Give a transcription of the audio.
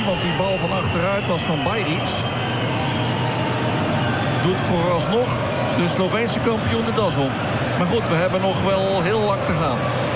want die bal van achteruit was van Bajric. Doet vooralsnog de Sloveense kampioen de das om. Maar goed, we hebben nog wel heel lang te gaan.